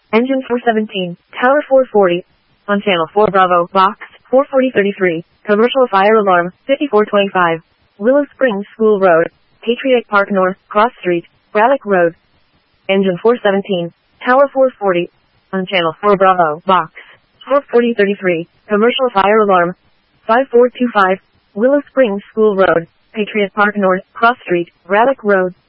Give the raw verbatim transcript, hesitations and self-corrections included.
Engine four seventeen, Tower four forty. On Channel four Bravo, Box, four forty thirty-three. Commercial fire alarm, fifty-four twenty-five. Willow Springs School Road, Patriot Park North, Cross Street, Braddock Road. Engine four seventeen, Tower four forty. On Channel four Bravo, Box, four forty thirty-three. Commercial fire alarm, five four two five. Willow Springs School Road, Patriot Park North, Cross Street, Braddock Road.